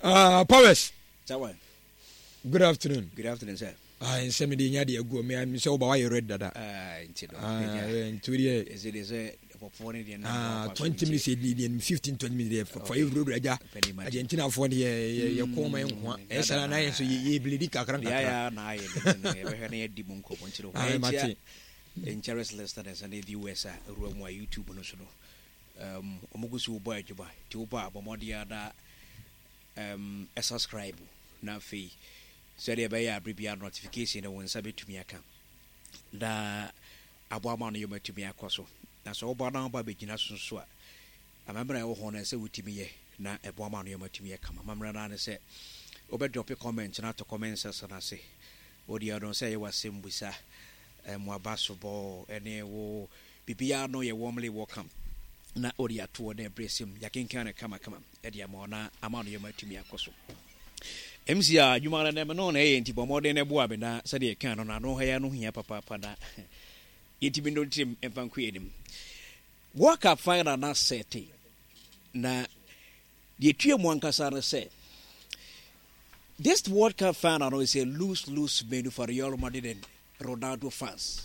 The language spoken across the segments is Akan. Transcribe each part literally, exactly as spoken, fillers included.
Uh, Powers. Chawa. Good afternoon. Good afternoon, sir. Ah, in some day, you go. Me, I'm so about you read that. Ah, into Ah, in two years. Is it is a for foreign? Ah, twenty minutes, fifteen, twenty minutes for for every raja. Argentina for the your coma and one. Yes, and I so ye bleed Kakran. Yeah, yeah, I have a demonco. I might in Charles Lester and the U S A room where YouTube national. Um, Omugusu boy to buy two bar, but more the other um a subscribe now fee. So they buy a brief notification and when submit to me account. Da Abama you met to me a coso. That's all but now by beginning so. I remember I will say with me na a woman you met to me a come. Mamma and said, Over drop your comments and out to comments as I say. What you don't say was sim with a more basketball and a wo Bibia no you warmly welcome. Na odi atuo na embrace him yakenkan na kama kama edi amona amano yema tumi akoso M C a juma na nem no na e nti bomode na bo abena se de kan no na no haya no hia papa papa na yetibi no tim emfanku edim World Cup final na set na de tue mu ankasa na say this World Cup final is a lose lose menu for Real Madrid and Ronaldo fans.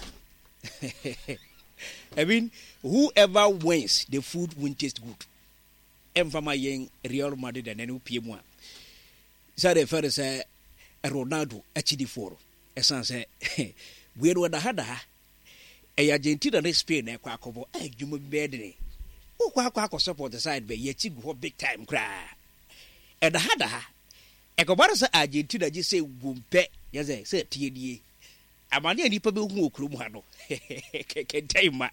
I mean, whoever wins, the food won't taste good. Emfama yeng Real Madrid and N P M one. So the first say Ronaldo H D four. Esan say we do the hada. E Argentina na Spain e kwa kobo e dwuma bedene. O kwa kwa support the side be ye chigu big time kra. E the hada. E ko bara say Argentina ji say gumpe. Ye say say tiedie. Amani nipa be hu okrum ha no kentaima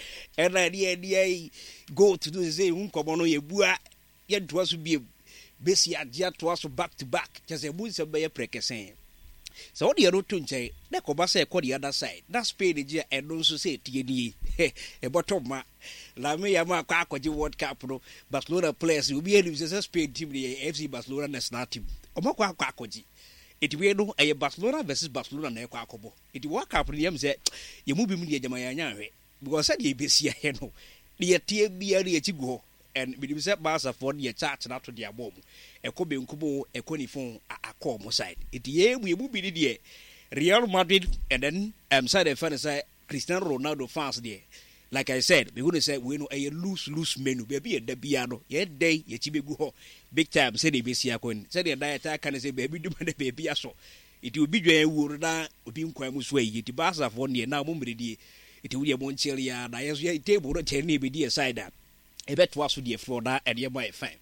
era dia dia go to do say hu komo no ye bua ye ntoa so biem besi adia toa so back to back just e bu se be ye prekesen so what you to nche na ko ba say ko the other side that Spain dia e no so say tie ni e bottom ma la me ya ma kwa akwaji World Cup no Barcelona players will be able to say Spain team the F C Barcelona national team o ma kwa akwaji it we no a Barcelona versus Barcelona na ekwa akobo it work up ni am say ye mu bi mu de jama ya nya hwe because said ye besia he no de tie bia de achi go and bi say Barca for the chat na to dia bom ekobe nkubo ekoni fon akọ mo side it ye mu ye mu bi de Real Madrid and then um side the fan say Cristiano Ronaldo fans there like I said we gonna say we no a loose loose menu baby da bia no ye day ye chi begu ho big time say the besia kon say the diet can say baby do na baby aso it will be dwan wuru na obi nkwan mu so ayi it Barca for ne na mo mredi it will be mo ncheli ya na yeso ye table no chen ne be di side that e beto aso the floor da e dey boy fine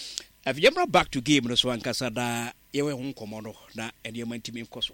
if you back to game no so ankasa da ye we ho nkomo no na e dey man timi nkoso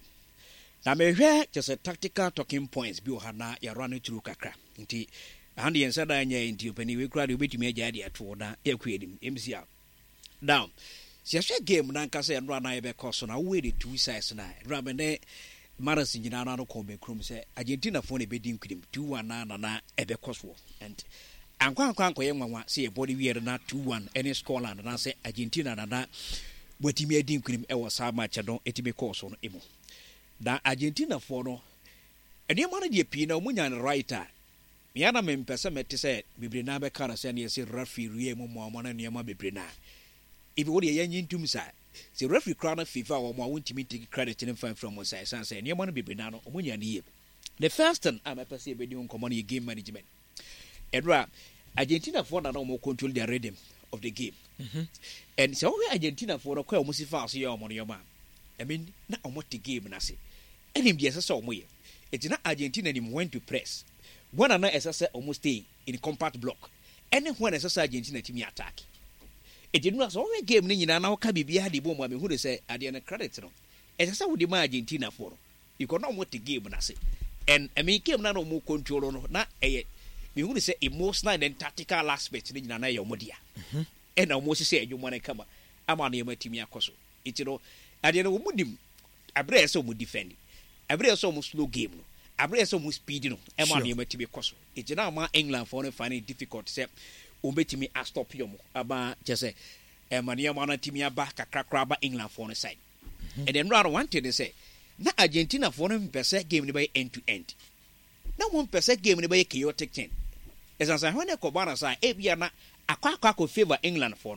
na me hwe just a tactical talking points bi o ha na ya run through kakra nti and yen sada anya nti opani we kura de obetumi agya de ato na ya kwedim M C A down si ahwe game na nkasa enro na ye be koso na we the two sides na enro me ne Maras nyina na no ko be krum se Argentina fo ne be din kwedim two one na na na e be koso and ankwa ankwa ankwa ye nwanwa se ye body we na two one any Scotland na se Argentina na na botimi adin kwedim e wo sa match don etime koso no emo da Argentina for no eni ma na de pi na omunya ne writer me ana me mpese mete se bibre na be kara se na yesi referee rie mu mo na ne ma bibre na ibi wo de yanyi ntum sa se referee kra na FIFA wo mo wontimi take credit in fan from on side san se ne ma na bibre na no omunya ne ye the first thing am pese e be di nkomo na game management edra Argentina for na no mo control their rhythm of the game mhm and so we Argentina for no kwa o mo si fa so ye o mo no ma I mean na o mo the game na se enim de se o mo ye it's not Argentina nim went to press one and S S almost stay in compact block. Any when S S Argentina team attack. It did not so game ni na na ka bibia de bom who they say at the end credit no. S S would demand Argentina for. You could not want the game na say. And I mean game na no more control no na eh me who say emotional and tactical aspect ni na your modia. Mhm. And almost say you want to come ama na your team akoso. It you know at the end wo mudim abre so mu defend. Abre so mu slow game no. Abre so mu speed no e ma na yemati be koso e gina ma England for no find it difficult say o betimi a stop yom aba je say e ma na ma na timi aba kakrakra ba England for no side and then rather wanted to say na Argentina for no pese game ni by end to end na one pese game ni by chaotic ten as as when e ko bana say e bia na akwa akwa ko favor England for no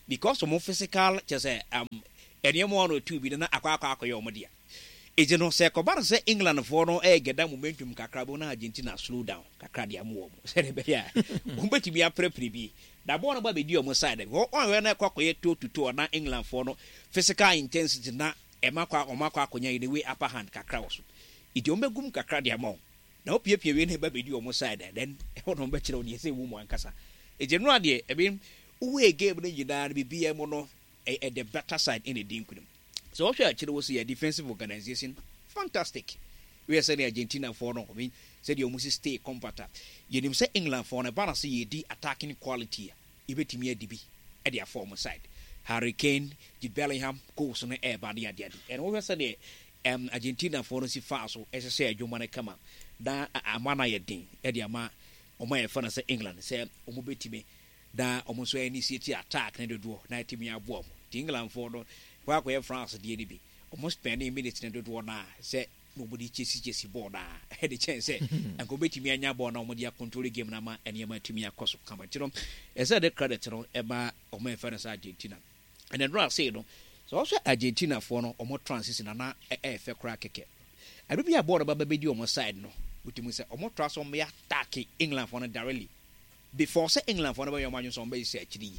because of physical just say um any one or two be na akwa akwa akwa yo dia eje no se ko bar se England for no e geda momentum kakra bo na Argentina slow down kakra dia mo se de be ya o beti bi aprepre bi da bo no ba be di o mo side o on na kwa koye two to two na England for no physical intensity na e makwa o makwa akonya in the way upper hand kakra wo so iti o megum kakra dia mo na o piepie we na ba be di o mo side then e ho no be kire o die se wo mo ankasa eje no ade e bi uwe game na yida bi bia mo no at the better side in the dinkum. So what actually was a defensive organization, fantastic. We are saying Argentina for no, I mean, said you must stay compact. You didn't say England for a balance ye di attacking quality. Even to me, D B at their former side. Harry Kane, Jude Bellingham, goes on the air by the idea. And over said um Argentina for the Faso, as I say, you want come out. Da a man I ding, Eddie Ama, or my friend say England, say, Omobeti me. Da almost any city attack na do na timi aboam England for no wa ko France die bi almost spending minutes na do na say nobody chase chase ball na head chance say and go betimi anya ball na omodi control game na ma ene ma timi akoso kama tiro e say the credit no e ba o ma France Argentina and then right say no so also Argentina for no omo transition na e e fe kra keke abi bi ball ba ba be di omo side no utimi say omo transfer me attack England for no directly before say England for no your man so be say chiri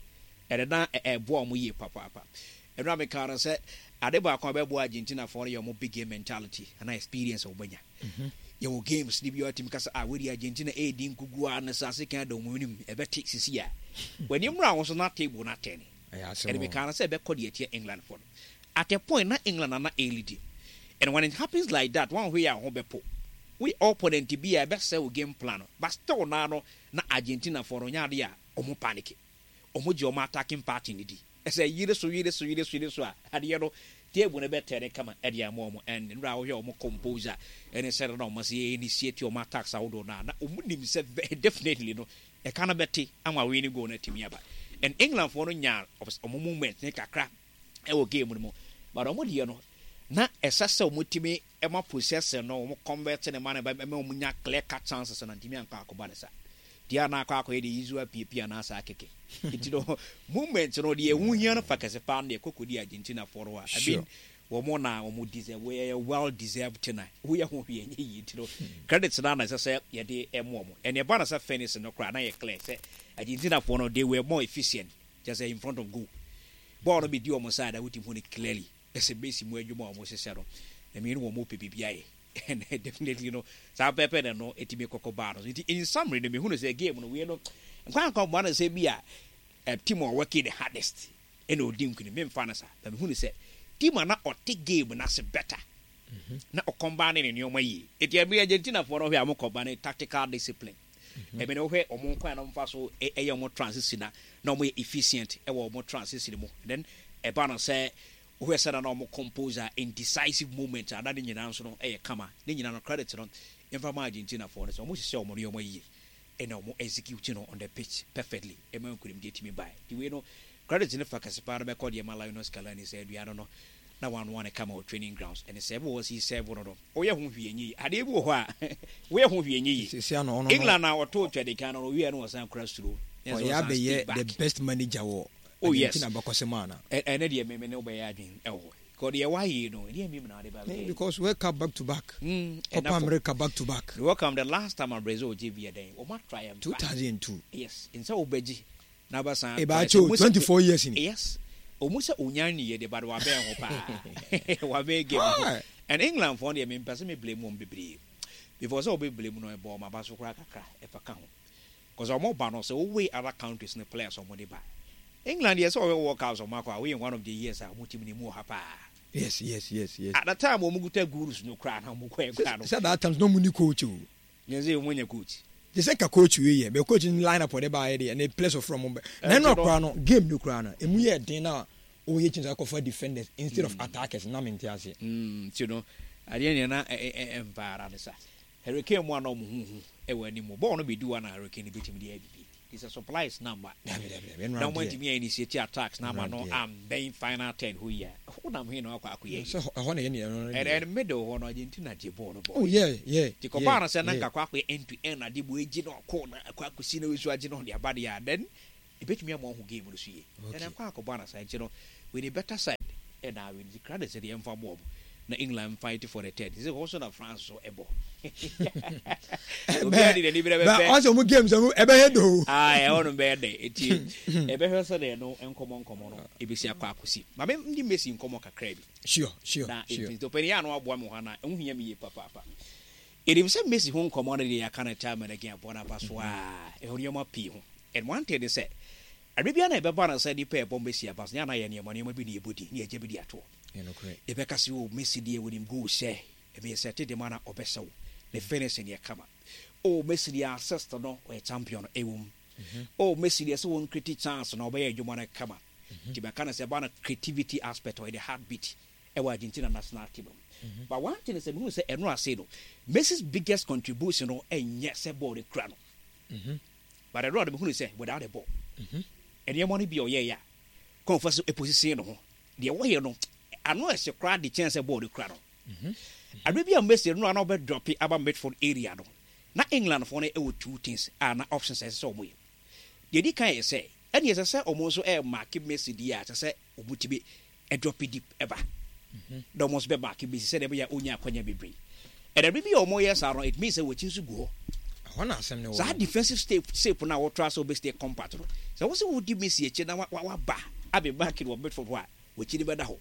e da e bo mu ye papa papa e no me kan say ade ba kon be bo Argentina for your big game mentality and experience obanya mhm your games ni bi your team kasa ah we Argentina e di nkugu an sa se kan do mu nim e be take sisi a when you mra won so na table na ten e me kan say be call the England for at a point na England na e lead and when it happens like that one way a ho be po we opponent to be a best sell game plan but still na no na Argentina for nya de a omo panic omo je omo attacking party ni di e say yire so yire so yire so yire so a ade no table na better de kama e dia mo and nra wo he omo composer and say no mo say initiate omo attacks awodo na na omo nim say definitely no e kana beti ama we ni go na timi aba and England for no nya omo movement ne kakra e wo game no but omo de no na esasa omutimi ema processor no omo convert ne man ba ema omunya clear cut chances na ntimi anka akoba nesa dia na akwa akwa de usual pp na asa akeke iti no movement no de ehu hia no fakase pa na kokodi Argentina for wa I mean wo mo na wo mo deserve we well deserved tonight we ya ho hwie nyi iti no credits na na say ye de emo mo and ye ba na say finish no kra na ye clear say Argentina for no they were more efficient just in front of goal ball no be di omo side wuti ho clearly ese base mu adwuma omo sesero e me no wo mo pebibiaye and definitely you know sa pepe no etimi kokoba no in summary no me hu no say game no we no nkwan kan mo na say bia a team are working the hardest and odim kuni me mfa na sa but me hu no say team na o take game na se better na o combine ne nyoma yi eti abi Argentina for no hwe am combine tactical discipline e me no hwe omo nkwan no mfa so e ye omo transition na na omo efficient e wo omo transition mo then e ba no say who said an almost composer in decisive moments and that in your answer no eh kama then you know credit on in from Argentina for this almost show money omo yi and almost execute on the pitch perfectly e man could get me by the way no credit in the focus part of the Malaino Scalani said we I don't know na one one come out training grounds and say was he said one of oh yeah hu hwie nyi ade bu ho a we hu hwie nyi England na what told they can no we no was crash through oh yeah be the best manager wo oh yes Bakosemana and e me me no be adwin e ho ko de why you know e me na de ba because we come back to back mm Copa America back to back welcome the last time Brazil G B then o ma try am two thousand two yes in so obeji na ba san e ba cho twenty-four years in yes o mu se onyan ye de ba wa be ho pa wa be game and England for them me person me blame on bebre before so be blame no e ball ma ba so kra kakra e fa ka ho cause o mo ba no so we other countries ne players o mo de ba England yes always work out on Marco. We in one of the years I want him to move hapa. Yes, yes, yes, yes. At that time, we go take gurus no crown. We go. Said that times no money coach you. Yes, you win your coach. The second coach you here, be coaching lineup for the by and a place from Mumbai. Then no crown, game no crown. And we had dinner. Oh, you change for defenders instead of attackers. Na me ntiase. Hmm, you know, I didn't na empire and sa. Hurricane one no mu hu e wani mo. Bo no be do one hurricane beat him the A B P. It's a supplies number. Don't want to be initiate attacks number no am being final ten who ya. Who am here no akwa so hone any and and middle one Argentina jebo no. Oh yeah, yeah. The compara say na kakwa end to end ade bo eji no ko na akwa kusi na wesu age no dia bad ya then bet me among who gave us ye. And I'm quite a bonus, I you know, with a better side, and I will the credit at the end for Bob. Na England fight for the third. Is it also na France so ebo? Also mo games so ebe head o. Ah, e won be dey. Eti ebe he so dey no enkomo enkomo no. E be si akwa akosi. Ma me ndi Messi enkomo kakra bi. Sure, sure. Na sure. e to pani ya no aboa me ho na enhuya me ye papa papa. E dem say Messi ho enkomo no dey akana time and again bona paso ah. E ho yoma pi ho. And one thing they say Arabia na ebe ba na say di pe ebo Messi abas na na ye ne mo ne mo bi ni ebodi ni eje bi di ato. You know, correct. Ebeka si o Messi dey with him go say e be set the man obeso the finish in your kama. Oh Messi dey assist no o champion ewum. Oh Messi dey so one critic chance no obey adwuma na kama. Ti be kana say ba na creativity aspect or the heartbeat e wa Argentina national team. But one thing is say we say eno ase no Messi's biggest contribution no enye say ball the kra no. Mhm. But the road we say without the ball. Mhm. And your money be o ye ya. Confess a position no. The way no I know it's a crowd the chance about the crowd. Mhm. Arabia Messi no na be drop it about midfield area no. Na England for na e two things and options as so way. The di kan say, and yes say almost e mark Messi dia say obutibi e drop it deep ever. Mhm. Do must be mark Messi say dey be onya akwanya bebre. And Arabia omo yes are it means say we chin su go. One asem no. So that defensive step shape na what try so be stay compact. So what would give Messi a che na wa ba abi back in midfield wa we chi be da ho.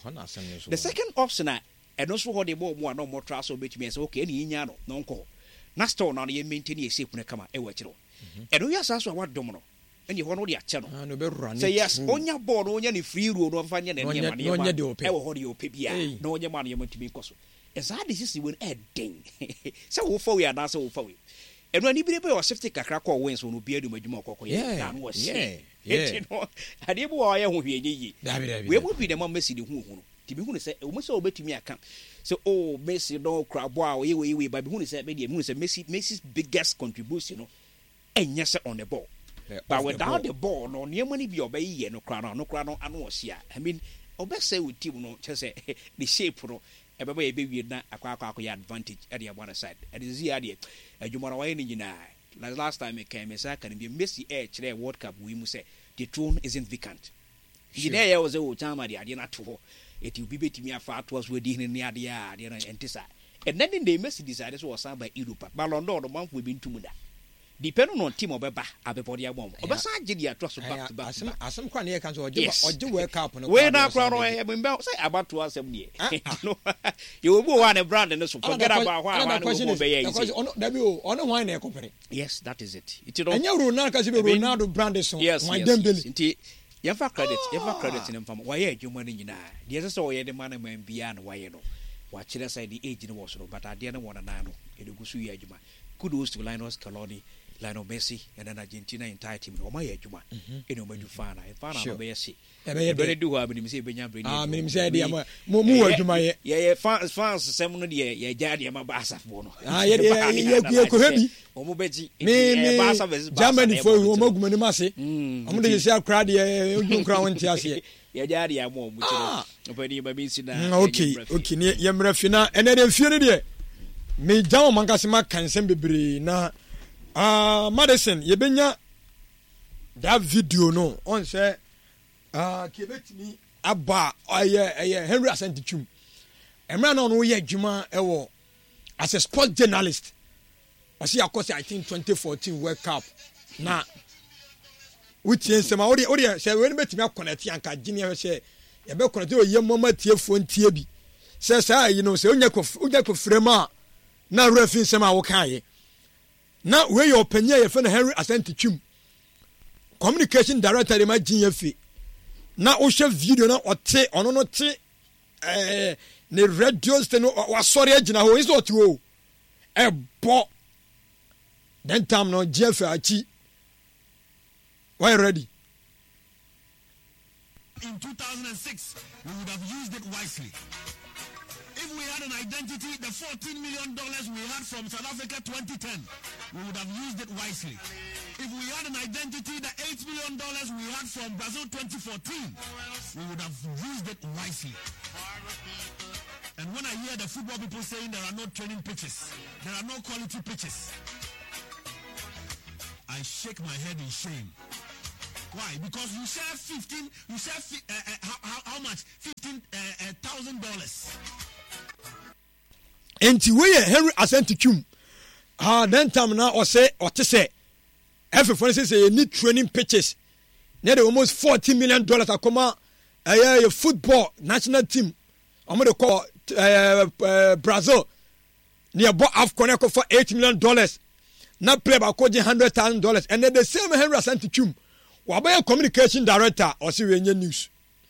The second option I and also what the more more no more trust so between say okay any nya no no nko na store na ye maintain ye shape na kama e wachiro and we yes aso what dom no and you no dey ache no no be run say yes onya ball no onya ni free roll no fa nya na ne ma ne ma onya de ope e wo ho de ope bia no onya ma no ye matimi koso as that this is when e den say wo fa we na say wo fa we and when ibire be o safety kakra call wins no be adu madwuma okoko ye na no was yeah yeah no ade bo wa ye ho hwe ye we mo bi de mo Messi de hu hu no ti bi hu ne say o mo say obetumi aka so oh Messi no crab wa we we we but bi hu ne say be de hu ne say Messi Messi's biggest contribution no enya say on the ball yeah, but without the ball no ne money bi obey ye no kra no no kra no anu osia I mean obe say with team no che say the shape no e be be be wi na akwa akwa akwa advantage at the other side and is here there adwumara wa ni nyina last time I came say can be Messi e kire World Cup we mu say the throne isn't vacant. You know, I was a time at the idea to it will be between me and fat was within the idea and this. And then in the Messi decided was signed by Europe. Ballon d'Or, the month we've been to Muda. Depending on team of Baba, Abepodi Abom. Obasa Jidia trust back to back. As some kind of country or do work up. When I crown, I have been say about to us. You will go on a brand and also forget about why I question is on wine company. Yes, that is it. It's Ronaldo brand song. Yes, my Dembele. You have credit, you have credit in them. Why are you money in that? There's a story the man and beyond why you know. Watch it say the age in was but I didn't want to know. It was Gusu Yajuma. Kudos to Lionel Scaloni, Lionel Messi, and then Argentina entire team. Oh, my Yajuma. You know, when you find I found out a see. I better do have him say Benjamin. Ah, Minim said, Mumu, yeah, fans, fans, seven year, yeah, Jadi, my Bassa Bono. Ah, yeah, yeah, yeah, Omobeji, me, Germany for Omogman Massi. I'm going to say, crowd, you crown Tiasi. Yeah, Jadi, I'm more. Okay, okay, Yamrafina, and then Fury. Me down Mankasima can send be na ah Madison, Yebenya that video no on say ah kebetimi aba oye eh Henry Asante-Twum. Emra no no ye adwuma ewo as a sport journalist. I see akose I think twenty fourteen World Cup. Na which is some odi odi say we betimi connect anka gini say ye be connect o ye mama tie phone tie bi. Say say you know say onya ko onya ko frema na referee sema wo kan na we your opinion ye friend Henry Asante-Twum communication director de ma gin afi na o share video na ote ono no te eh ne radio station wa sorry agina ho is what o e bo then time no Jeff achi why ready in two thousand six we would have used it wisely. If we had an identity, the fourteen million dollars we had from South Africa twenty ten, we would have used it wisely. If we had an identity, the eight million dollars we had from Brazil twenty fourteen, we would have used it wisely. And when I hear the football people saying there are no training pitches, there are no quality pitches, I shake my head in shame. Why? Because you share fifteen, you share fi- uh, uh, how, how, how much? Fifteen uh, uh, thousand dollars. Enti we Henry Asante Twum. Ah, then time now or say or to say. Every for instance, you need training pitches. Near almost forty million dollars. I come out a football national team. I'm going to call uh, uh, Brazil. Near bought AFCON for eight million dollars. Now play by coding hundred thousand dollars. And then the same Henry Asante Twum. What about a communication director or see news?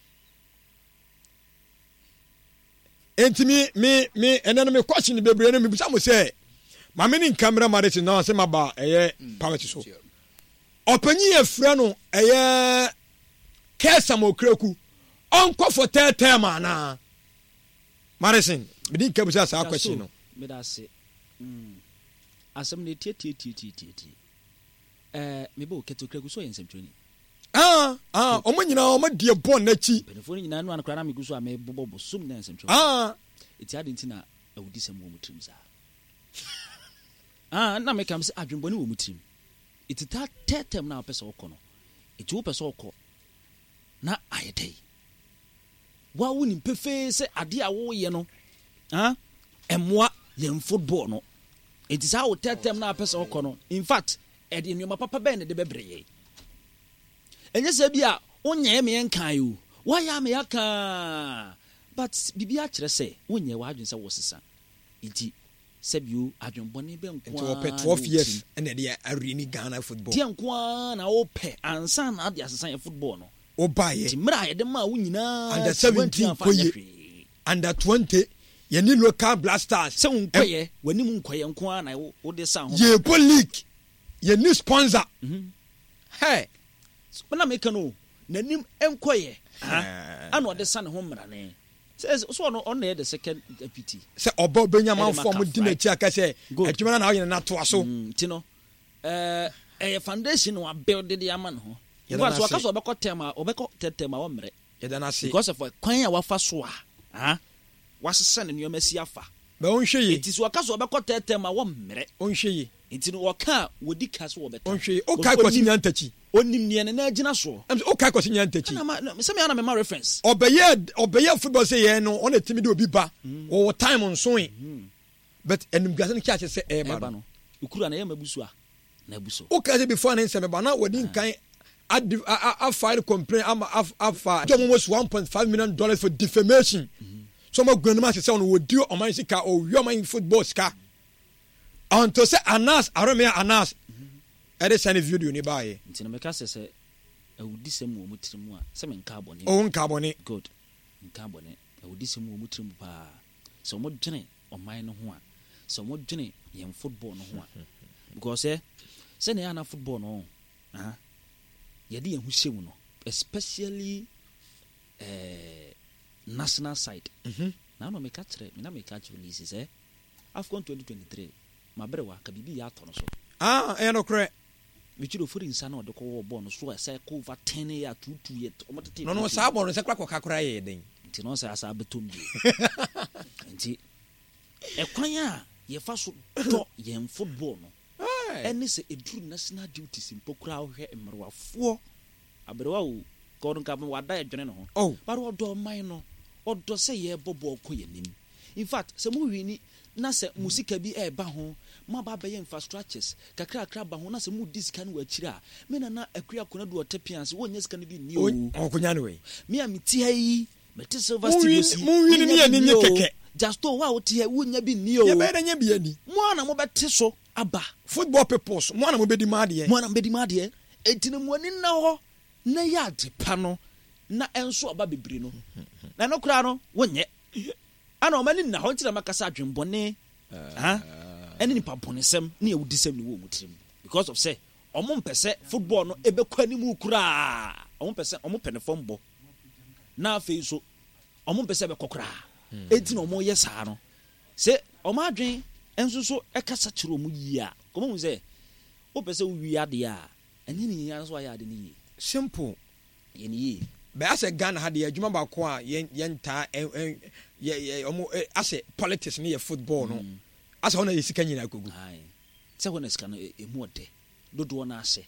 And to me, me, me, and then me question the baby and me some say, my meaning camera marriage now say about a power to so. Open ye friend a Kesamo Kroku. Uncle for tell tema na. Madison, we didn't come with our question. Me da say. Mm. Asem ne tie tie tie tie tie. Eh, me bo keto Kroku so yen semtwani. Ah, ah, omo nyina omo die bon na chi. Penefo nyina no anakra na me guso a me bobo bosum na nsentwo. Ah, iti ade ntina awudi sem wo mutrim za. Ah, na me kam se adwemboni wo mutrim. Iti ta tetem na opese okono. Iti wo pese okọ. Na ayedai. Wa woni pefe se ade a wo ye no. Ah, emwa ye football no. Iti sa wo tetem na opese okono. In fact, e de nyoma papa ben de bebreye. Enye se bia onye me enkan yo why am yaka but bibia kire se onye wa adwen se wo sesa iti se bio adwenbone be nko into op twelve years and the arena Ghana football dia nko na wo pe ansa na ade asesa football no o baye ti mra ye de ma wo nyina under seventeen koye under twenty ye ni local blasters se unkoye wani mu nkoye nko na wo de sa ho ye po league ye ni sponsor mhm hey na make no nanim enkoye ha ana ode san ho mra ne so no on the second deputy se obo benyaman form di na chi aka se adwuma na wo na to aso ti no eh eh foundation wa build the yaman ho because waka so obekọ tema obekọ tetema wo mre yeda na se because of kwan ya wafa so a ha wasesa ne nyoma si afa ba onhwe ye ti so waka so obekọ tetema wo mre onhwe ye ti no waka wodi ka so obeta onhwe ye o kai kwasi nyantachi onim ne na agina so em o kai kwasi nyantachi na me se me ana me ma reference obeye obeye football say ye no on etimi de obi ba o time on so but enum gase ne kya se e ba no ukura na ye mabusu a na abuso o kai before na nseme ba na wodi nkan a file complaint am afa almost one point five million dollars for defamation so mo granuma se on wodi o man sika o wi o man football ska on to say Anas arome Anas e dey send video ni baaye ntina me ka se se awudi sem wo mutrimu a se me nka abone o nka abone good nka abone awudi sem wo mutrimu pa so mo dwene o man no ho a so mo dwene yem football no ho a because eh se na na football no ah yede ye hu hyemu no especially eh national side mhm na no me ka kire me na me ka kire release eh AFCON twenty twenty-three mabrewa ka bibi ya to no so ah e no kre me chiro fori nsa na odeko wo ball no so e say ko over ten ya two two yet omotete no no sa ball no se kra kokka kra ye den nti no say asa betom bi nti e kwan a ye fa so to ye football no eni se eduru national duties mpokura ohwe emrewafo abrewa o ko nka me wada edwene no ho but odo man no odo se ye bobo ko ye nim in fact se mu wini na se musika bi e ba ho ma ba be infrastructures kakra kakra ba ho na se mu disika no akira me na na akura kona do otepians wo nya sika no bi ni o okonya no we me am ti hayi me te silver studios mu wini ni ani nye keke just to wa wo ti ha wo nya bi ni o ye be na nya bi ani mo na mo bete so aba football peoples mo na mo be di maade mo na mo be di maade etine mo ani na ho na ya adepa no na enso aba bebre no na no kura no wo nye ana o mani na ho ntira makasa adwenbone ha eni nipa bonesem na ye wudisem ni wo mutrim because of say omo mpese football no ebekwa ni mu kura omo mpese omo penefom bo na afei so omo mpese be kokora enti na omo ye saa no se omo adwen enso so ekasa kiro mu yi a komo mu say o pese wi ade a enye ni yan so aya ade ni yi simple ye ni yi be ase Ghana ha de adwuma ba ko a ye nta ye omo ase politics ni ye football no asa hona ye sika nyina akogu ai se hona sika no emu ode dodo na ase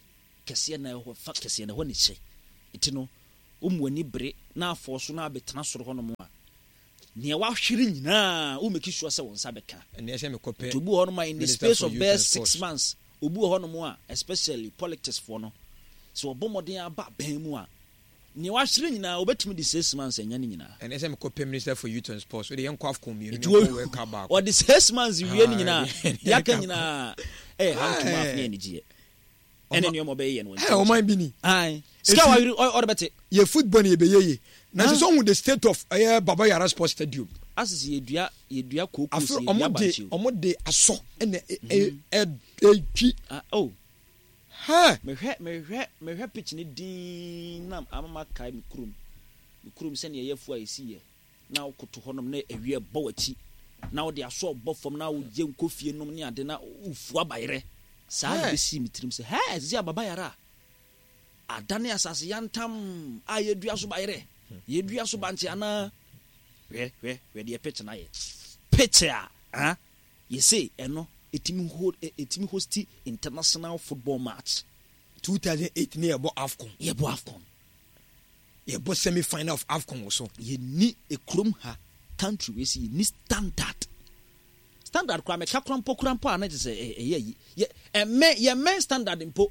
kese na ho fa kese na ho ne hye enti no umwani bre na afo so na abetena soro ho no mo a ne wa hwere nyina o make sure say won sa beka ene ese me kope to bu ho no ma in the space of best six months obu ho no mo a especially politics for no so obomoden aba ban mu a ne wa hwere nyina obetumi the six months enya ne nyina ene ese me kope minister for youth and sports we dey enko afcom mi ni we ka ba or the six months wie ne nyina ya ka nyina eh how to map ne ne gie ene ne omo be ye no eh o man bi ni ai ska wa or bete ye football ne be ye na so with the state of uh, Baba Yara Sports Stadium asisi yedua yedua koku si yedua banchi omo de aso ene e e ah oh ha me hwe me hwe me hwe pitch ni din na amama kai me kurum me kurum se ne yefu a esi ye na okoto honom na ewie bowachi na wo de aso bo fom na wo je nkofie nom ne ade na ufu abayre saa be si mitrim se ha zi Baba Yara adane asase yantam a yedua so bayre yedua so banchi ana we we we de pitch na ye pitch a ah you say eno etimi hold etimi host international football match two thousand eight ne ebo AFCON ye bo AFCON ye bo semi final of AFCON so ye ni ekrom ha country we see ni standard standard kwa me ka krampo krampo ana je say eh ye ye e me ye men standard mpo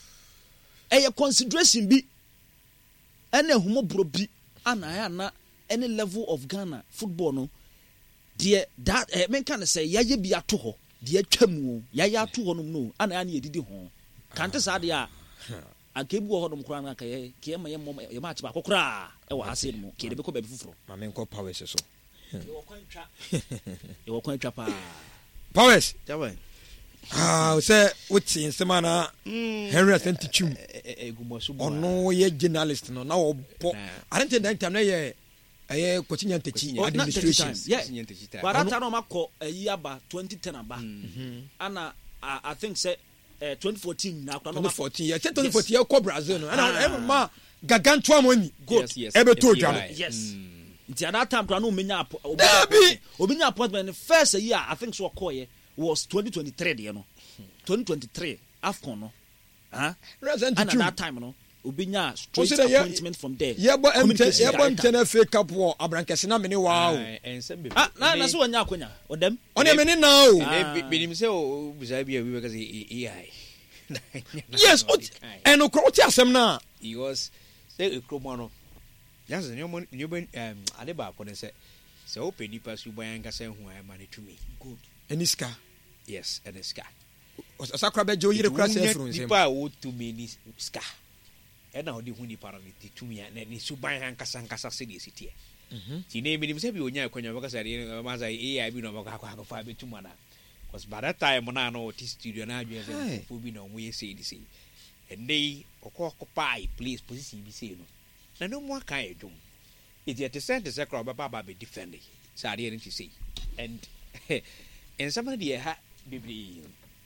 e ye consideration bi ene humo bro bi ana ya na any level of Ghana football no de that eh men kan say ya ye bi ato ho de atwam o ya ya ato ho no no ana ya na yedidi ho kante sa de a akebu ho no kra na ka ye ke ma ye mo ye ma chiba kokra e wa ase no ke de be ko be fufuro ma men ko powers so e wo kwantwa e wo kwantwa pa powers jawe ah say wuti nsema na Henry Asentichum egumoso ono ye journalist no na wo po I don't think that time na ye eh Kochinya Ntechi administration yes barata no makọ ayi aba twenty ten aba ana I think say uh, twenty fourteen na akwa no twenty fourteen yeah twenty fourteen ko Brazil no ana e ma gaganto amoni good ebe to dwa no yes nti at that time kwa no menya obi obenya appointment first year I think so call ye was twenty twenty-three de no twenty twenty-three AFCON no ah and at that time no obinya straight appointment from there yebo mte yebo mte na fake up wo abrankese na me ne wow ah na na so nya akonya odem one me ne na o benim se o buza bia we because A I yes and o kwoti asem na he was say ekromo no yes new new um ade ba ko ne se se o pedi pasu ban ka se hu ai ma ne tumi good eniska yes eniska osakra be jo yire kra se frun sem pa o tumi ni ska ena odi hu ni para ni tumi na ni suban hankasa hankasa se di sitie mhm ti ne mi se bi onya akwanya baka sare ma za A I bi no baka kwa fa be tuma na cause by that time na no ti studio na adwe se fo bi no mo ye se di se and they okọ occupy place position bi se no na no mo aka edum it yet sent the secret baba baba be defending sare ye nti say and and somebody ha bibli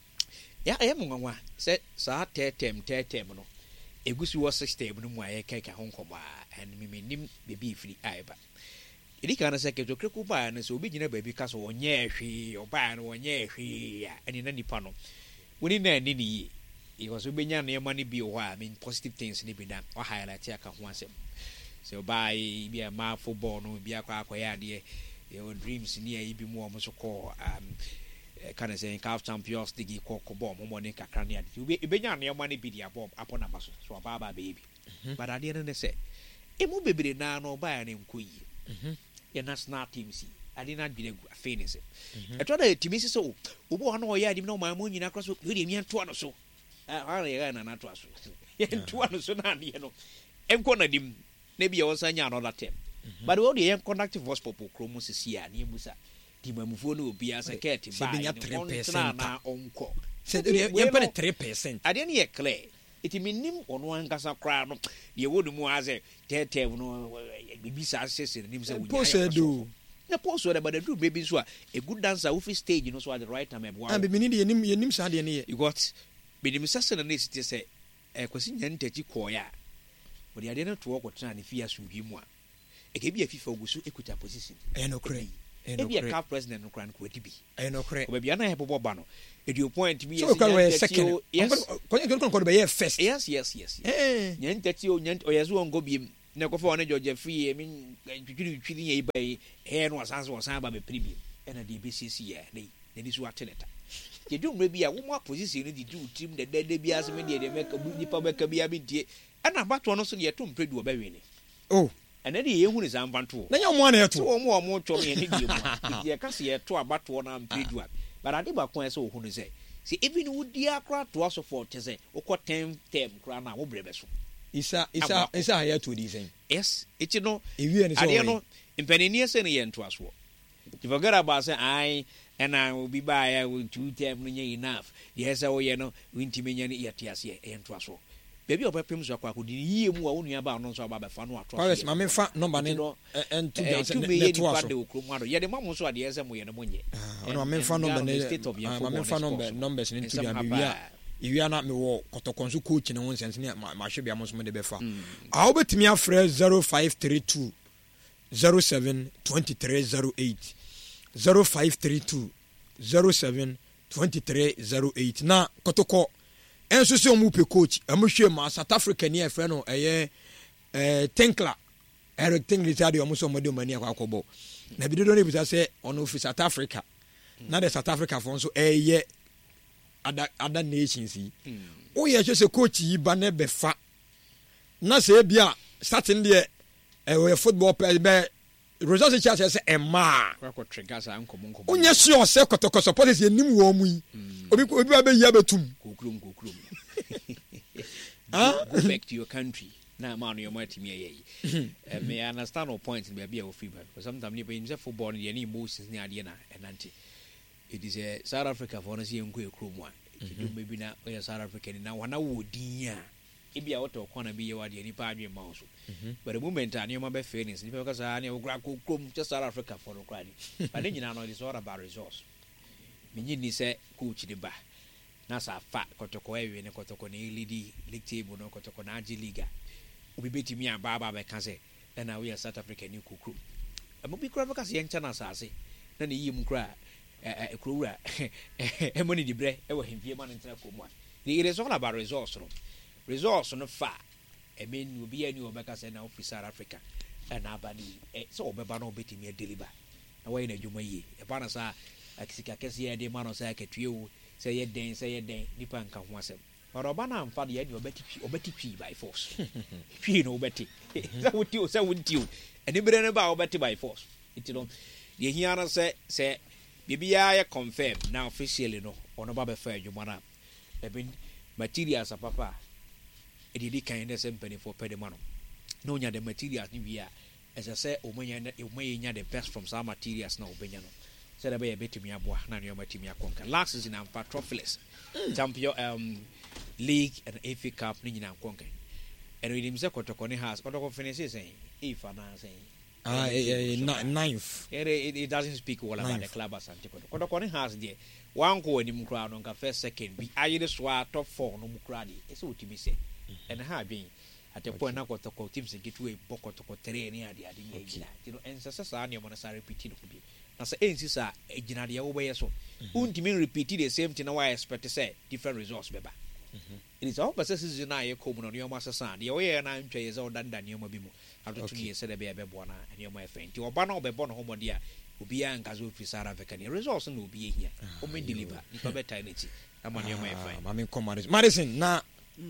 ya ya mo nwa se sa tetem tetem no egusi wo system no mu aye keka honkoba and me menim bebi free aiba edi kana se keto kreku ba na so obi gina baby ka so onye hwe oba na onye hwe ani na nipa no woni na ani ni e was obenya na yema ni bi o ha I mean positive things ni bi dan o highlight aka ho asem so by bi ma football no bi akwa akoya de your dreams ni ayi bi mu o so ko um kind of saying calf champions digi ko ko bom mo ne kakra ne ade ube benya na yema ne bi dia bom apona baso so baba baby but ade ne se e mu bebere na no ba ne nkoyi mhm ya national team si ade na dwene gu afi ne se e to da team si so obo ho na o ya ade na o ma mo nyina kra so we de mi to no so ah ha ya na na to so ye to no so na ne no enko na dim na bi ya wonsanya another team but we dey conductive hospital po kromo sisi a ne ebusa timamufo no obi asaketi ba na three percent na onko se ye pa three percent ade ne ye clear it minim ono ankasa kra no ye wodu mu aze tetev no bibi sa sese nim se wunya post do na post so but do baby so a good dancer who stage you know so at the right time e and be ni ye nim ye nim sa de ne ye you got binim sase na nesiti se e kwasi nyantachi koya odi ade no to okotena ne fia so bi mu a e ke bi afifa ogusu ekuta position e no kre ebi a CAF president no kran ko edi bi e no kre o bia na he bobo ba no e di point me so kan we second yes ko ko ko be first yes yes yes eh nyen tati o nyen o yeso ngo bi na ko fa one George free e min twitwiri twitwiri ye bai he no asanse o san ba be pribim e na di B C C ye nei na di so ateleta ke dum re bi a wo mo position ni di du team de de bi as me de de make nipa be ka bi abidie e na bato no so ye to mpredu o ba wi ni oh and then ye hu ni zambanto na nya mo na so eto wo mo mo twa me ni di mo ye ka se ye to abato na mpredu a but ade ba kon so hu ni say see even would dia kra to us for te say okọ ten tem kra na wo brebe so isa isa isa ya to di sen yes it no ewie ni so ade no impenini ese ne ye nto aso you forget about say I and I will be by with two tem no enough yes oh ye no wintimi nya ne yete ase ye nto aso baby obepem so akwa kodi yie mu a wonu aba no so aba befa no ato Paris ma me fa number ne entu bi ase ne to aso ye de mamu so ade ese mo ye no monye ono ma me fa number ne ma me fa number numbers ne ntu bi abia iwia na me wo kotokonso coach ne won sense ne ma hwe bia mo so me de befa a obetimi afre zero five three two zero seven two three zero eight zero five three two zero seven two three zero eight na kotoko enso se omu pe coach amuhwe ma South Africa ni efre no eye eh Tinkler Eric Tinkler tadi omu so mode mani akwakobo na bidodo ne bisa se ono fi South Africa na the South Africa for so eye other other nations yi o ye se coach yi ba ne be fa na se bia starting there eh football player be results chance say emma kwa trigger sa nkomo nkomo onye sure say kotoko support say nim wo mu yi obi obi ba be ya betum kokrum kokrum ah go back to your country na man your mighty me ye me understand no point in be a free because sometimes you be football the any emotions ni ade na enante it is a South Africa for no see enko ekrom a do maybe na we South Africa na wana wo din a ebi a wato kwana bi ye wade ni pa adwe ma so but the moment an you be feelings ni because an you gra kokrom just South Africa for no kwani but then nyina no is all about results minyi ni say coach de ba na sa fa kotoko ewe ne kotoko ne lead league table no kotoko na agi liga obi betimi aba aba be kan say na we South Africa ni kokrom am bi kra because ye ncha na asase na ne yim kra eh krowura e money di bre e wo hempie ma ntina komu a it is all about results no results no fa e mean obi ani obeka say na office South Africa na abani e so obeba na obetimi e deliver na we na dwuma yi e ba na sa akisika kese ye de ma no say akatue o say ye den say ye den nipa nka ho asem but oba na amfa de ye de obeti obeti twi by force twi no obeti say wuti o say wuti o eni bere ne ba obeti by force it no ye hia na say say bibia ye confirm now officially no ono ba be fa adwuma na e bin materials papa e di kan na say mpani for pede ma no no nya the materials ni wi a as I say omanya omanya the best from some materials na obenya no say da be betimi aboa na ne omatimi akonka last season am patrophilus champion um league and A F C Cup ni nyina akonka and we dimse kotoko ne has kotoko finish saying if ana saying ah ninth it, it, it doesn't speak all about ninth. The club as antikotoko kotoko ne has there one go ni mukra no nka first second bi ayede so top four no mukra de e so otimi say and ha bin at the point na kotoko teams get we bokotoko three ni ade ade ni agina you know and sasa sa na mo na sa repeat no bi na sa ensi sa agina de wo be so untimi repeat the same thing na why expect say different results beba it is all process is na ye kom no nyoma sasa de wo ye na ntwa ye za odanda nyoma bi mu ato tu ye se de be be bo na nyoma e fenti oba na obebo no homo de a obi a nkazo fi Sara Africa ni results no obi ehia o me deliver ni pa beta ni ti ama nyoma e fine ma me kom Madison na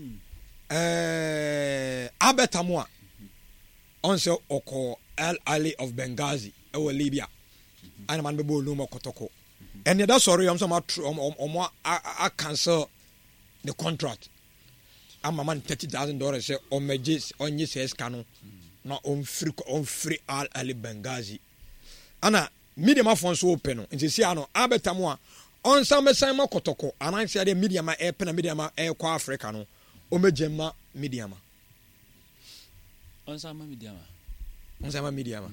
eh abetamwa onse oko Al Ali of Benghazi e wo Libya ana man be bo lu mo kotoko and that sorry am some omo a cancel the contract ama man thirty thousand dollars say o meje onye says kanu na on free on free Al Ali Benghazi ana medium afon so open no nti sia no abetamwa on some sign mo kotoko anan say the medium e pen medium e kwa Africa no o mejema medium on sama medium on sama medium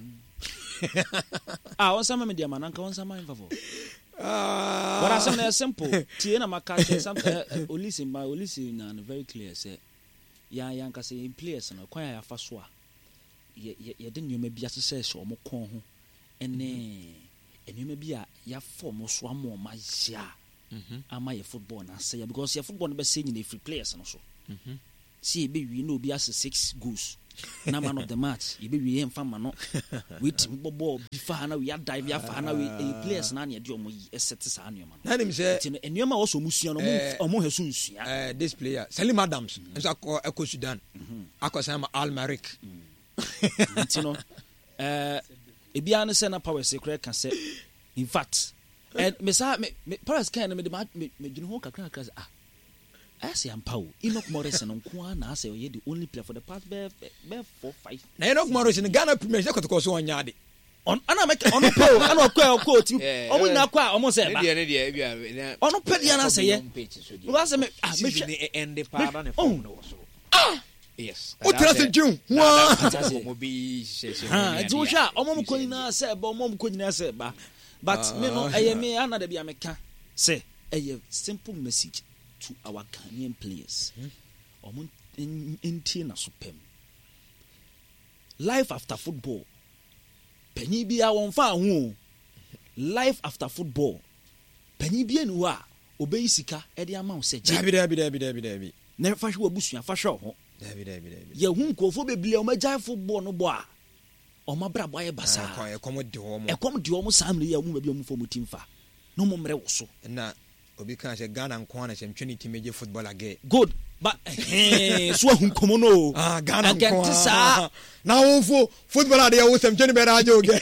ah on sama medium nanka on sama info ah but as am simple tie na maka something olisi my olisi na very clear say ya yanka say in players no kwan ya fa so a ye ye de nyoma bia se say so mo kon ho ene enema bi a ya form so amo ma ya mhm ama ye football na say because ye football no be say nyina free players no so mhm see be wi no obi as six goals na man of the match ye be wi em fama no we team ball before na we dive ya fa na we players na na ye de omo yi set sa anoma na nim say enema wo so musua no omo hesu nsua eh this player Salim Adams nso akọ Sudan akọ Al Marik ntino eh ebia no say na power secret can say in fact and me sa me Paris can me me me dwene ho kakra kakra ah I say am Paul Enoch Morrison nko na say you the only player for the past be be four five na Enoch Morrison Ghana Premier League ko so onya de on ana make on Paul ana ko ko ti omo na kwa omo say ba ne de bia on pe dia na say ye because me ah me hwe end the part na phone no so ah yes o trust you wa mo bi se se ah do sha omo ko nyina say ba omo ko nyina say ba but me no eye me ana da bia meka say eye simple message to our Ghanaian players omo entie na so pem life after football penyi bia won fa ho life after football penyi bia ni wa obeyi sika e de ama wo se je dabi dabi dabi dabi dabi na fa hwe abusua fa hwe ho dabi dabi dabi ye hu nkofo bebile o magya football no bo a o mabra bo aye basa e kom de ho mo e kom de ho mo samle ya mu ba bia mu fo mo timfa no mo mre wo so na obi kan say Ghana nko na sem twini timeje football again good but eh so hu komo no ah Ghana nko sa na wo fo football ade wo sem twini be na ajo ge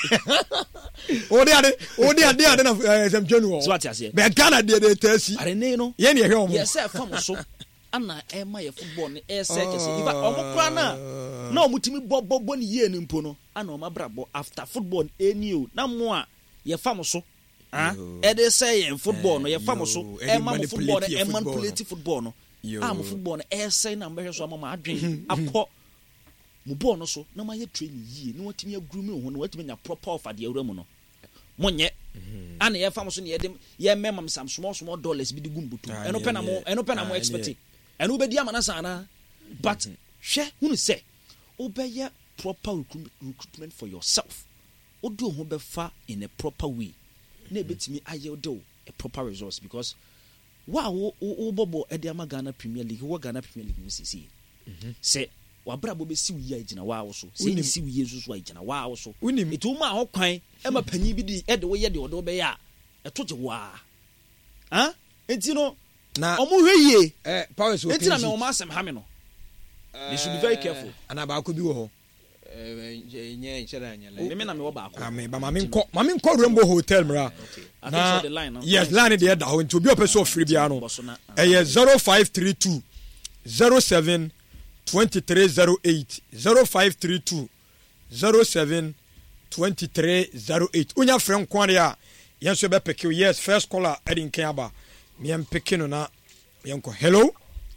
o de ade o de ade ade na sem twini wo so what you say be Ghana de de tasi are ne no ye ne hwe o mo yes say fam so ana e ma ye football ni e say kese iba o mo kra na na o mutimi bobo bo ni ye ni mpo no ana o mabra bo after football eni o na mo a ye fam so ah e dey say in football no ye fam so e ma mo football e manipulate football no ah mo football no e say na mbehwe so ama ma adwen akọ mo ball no so na ma ye training yi na watimi agru me ho na watimi nya proper of ade awura mu no mo nye ana ye fam so ne ye dem ye memam sam small small dollars bi di gumbutu eno pena mo eno pena mo expect eno obedi ama na sana but hwe hunu say obeye proper recruitment for yourself odo ho be fa in a proper way na ebetimi aye do a proper resource because wa wo wo bobo e de ama Ghana Premier League wo Ghana Premier League sisi se wa bra bo be si wi agina wa wo so se si wi yesu wa agina wa wo so etu ma ho kwan e ma panyi bi di e de wo ye de odo be ya e to je wa ha enti no na omo hweye eh powers o enti na me o ma asem ha me no they should be very careful ana ba ko bi wo ho nye nchera nya le me na me wo ba ko ame ba ma me nko ma me nko Rainbow Hotel mra na the line no yes line dey da ho nti obi opeso free bia no eh zero five three two zero seven two three zero eight zero five three two zero seven two three zero eight unya frem kware a yenso be pick yes first caller edin kan aba me am pick no na yenko hello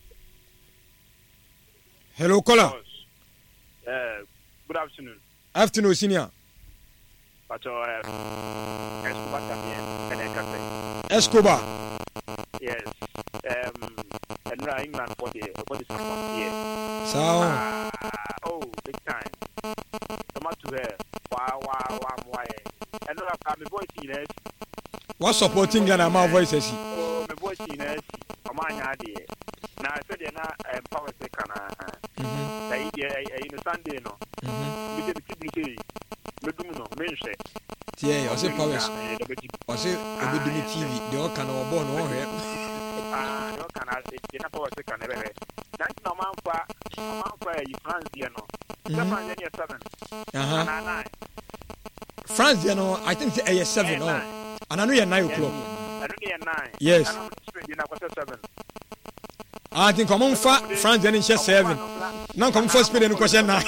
hello caller uh good afternoon. Afternoon, senior. But uh, Escobar Camien, Escobar. Yes. Um, and now England for the for the second year. So. Uh, oh, big time. Come on to her. Wow, wow, wow, wow. And now I'm voice in it. What supporting Ghana? My voice is. Oh, my voice in it. Come on, Yadi. Now I said, "Na power second." Na idea, I Sunday no. Me dey be me do no mense. Tie, o se powers. O se obedu ni T V, de o kan o bo no o hwe. Ah, no kan a se na powers kan e be. Na no man fa, man fa yi France dia no. seven and seven. Aha. Na nine. France dia no, I think say seven oh. And I know you nine o'clock. I know you nine. Yes. I know Spain na kwase seven. I think come on fa France dia ni seven. Now come for Spain ni kwase nine.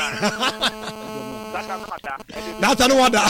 That's no wonder.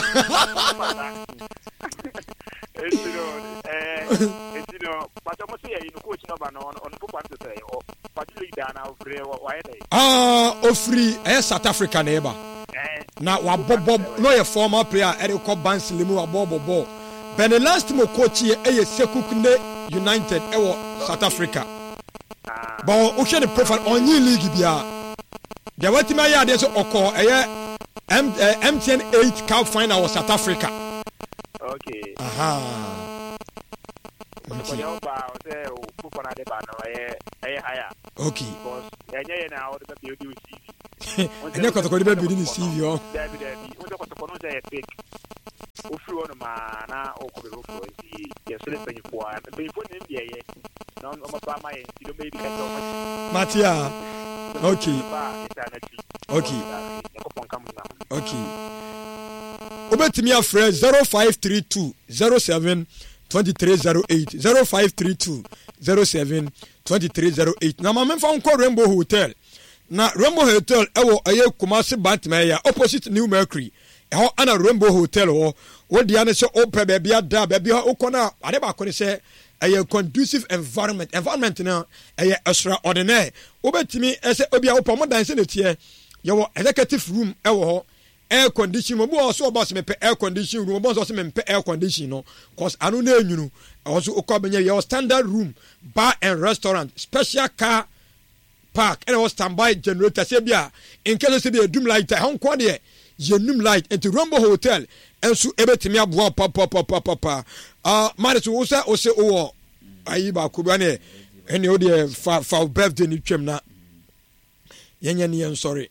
It's you know, eh, it's you know, but I must say you coach number no on football to say or particularly down now free why they. Ah, o free eh South Africa neighbor. Na wa bobo no a former player e ko Bansley mu wa bobo bobo. But the last mo coach here e Sekukune United e wo South Africa. But o share the profile on new league bia. They want me ya dey so oko eh M T N eight cup final was South Africa. okay. Aha. Ko yo ba o se o fu ko na de ba no e e haya. Okay. Because enye na o de be o C V. Enye ko to ko de be ni C V o. David David. O de ko to ko no say fake. O fi ono ma na o ko be o fo si ye so le pe fo a. Pe fo ni bi ye. Na o ma pa ma ye. Ti do be bi ka to. Matia. Okay. Okay. Okay. Obetimi afre zero five three two zero seven two three zero eight zero five three two zero seven two three zero eight. Na ma memfa nko Rainbow Hotel. Na Rainbow Hotel ewo aye Kumasi Batman opposite New Mercury. Eho ana Rainbow Hotel ho. Wo dia ne se ope ba bia da ba bia ukona ade ba ko ne se a conducive environment environment na a extraordinary obetimi ese obi a opo mo dan se ne tie ye executive room e wo ho air condition mo bo so boss me pe air condition room bo so me pe air condition no cause anu na enwunu also okobenya ye standard room bar and restaurant special car park and standby generator se bia in case se bia doom light hon ko de ye num light into Rainbow Hotel enso ebetimi aboa papa papa papa ah Maris wo se o se o ayi ba ko ba ne ene o de fa fa birthday ni twem na yenya ne yen sorry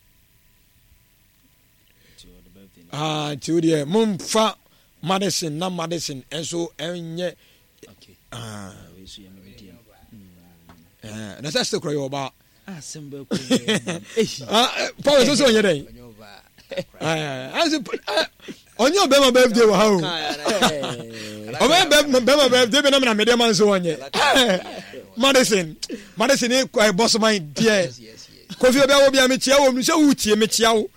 ah ti o de mum fa Madison na Madison enso enye ah we so yemi medium eh na sa se kro yo ba ah sembe ko eh ah Paul so so onye den ah as onye obema birthday wa ha o obema obema birthday be na me na media man so onye Madison Madison e kwa boss man dear Kofi obi awo bia me chia wo me se wutie me chia wo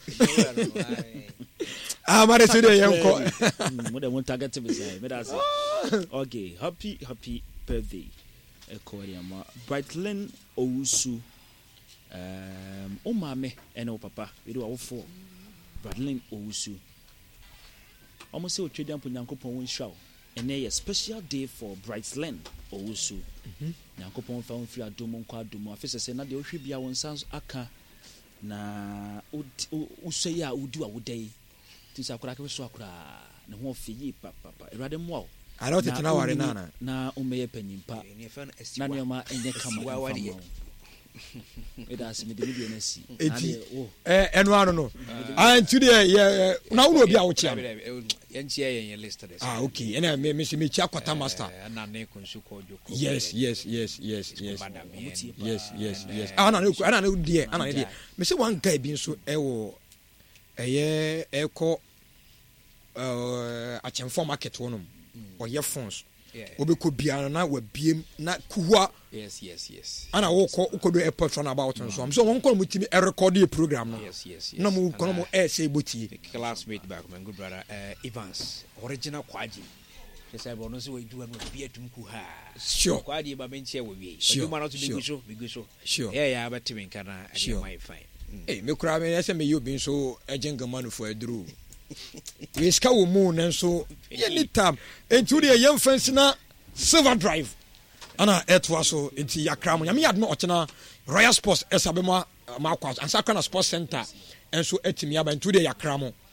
ah Madison de yenko mo de mo target be say me da say okay happy happy birthday e ko ya ma Brightland Owusu um o mame ene o papa we do awofo Brightland Owusu almost say o twedian po Nyankopon won hwa and a special day for Brightland Owusu Nyankopon fa on free adom nko adom afese say na de o hwe bia won sans aka na o so ya udi wa wodai ti sa akura ke so akura na ho fiyi papa papa erade mo I don't think na ware na na na o meye panyimpa na ne ma enye kama it has me the video na si eh eno ano no ah ntu de ye na wo obi a wo chia yen chia yen list this ah okay ena me me me chia kwata master na na konsu ko joko yes yes yes yes yes yes yes yes ah na na na de ana de me se one guy bi nso e wo eye e ko eh a chen for market wonom or your phones obeko bia na wa biem na kuwa yes yes yes ana wo ko ko do airport run about nso am so won ko mutimi e record the program no yes yes yes no mo ko mo e say boti classmate back my good brother uh, Evans original kwaji they say bono so we do an bia tum ku ha sure kwaji ba menche we wi you man not to be so be so sure yeah yeah but me kana I my fine eh me kura me say me you bin so ejenga manu for edru we ska wo mu nso any time into the young fence na Silver Drive ana etwa so enti yakra mo nyame yad no ochena Royal Sports esabema ma kwa ansakra na Sports Center enso etimi aba into the yakra mo